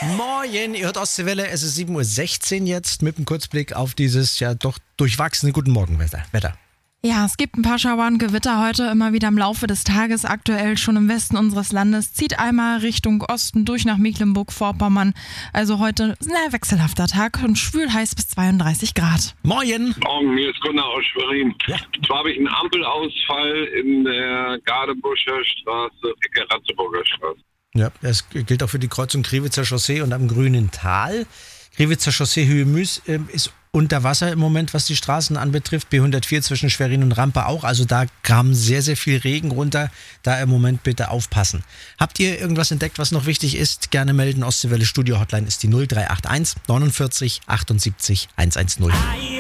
Moin, ihr hört Ostseewelle, es ist 7:16 Uhr jetzt mit einem Kurzblick auf dieses ja doch durchwachsene Guten Morgen Wetter. Ja, es gibt ein paar Schauer und Gewitter heute immer wieder im Laufe des Tages. Aktuell schon im Westen unseres Landes. Zieht einmal Richtung Osten durch nach Mecklenburg-Vorpommern. Also heute ist ein wechselhafter Tag und schwül heiß bis 32 Grad. Moin. Morgen, mir ist Gunnar aus Schwerin. Ja. Zwar habe ich einen Ampelausfall in der Gardebuscher Straße, Ecke Ratzeburger Straße. Ja, das gilt auch für die Kreuzung Krivitzer Chaussee und am Grünen Tal. Krivitzer Chaussee Höhe Müs ist unter Wasser im Moment, was die Straßen anbetrifft. B104 zwischen Schwerin und Rampe auch. Also da kam sehr, sehr viel Regen runter. Da im Moment bitte aufpassen. Habt ihr irgendwas entdeckt, was noch wichtig ist? Gerne melden. Ostseewelle Studio Hotline ist die 0381 49 78 110.